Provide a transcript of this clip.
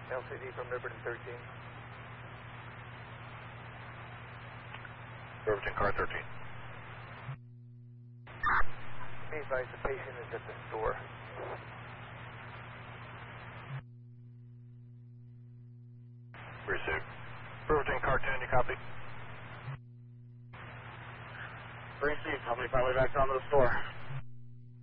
LCD from Liberty 13. Riverton, car 13. Be advised the patient is at the store. Received. Riverton, car 10, you copy? Received. I'll make my way back down to the store.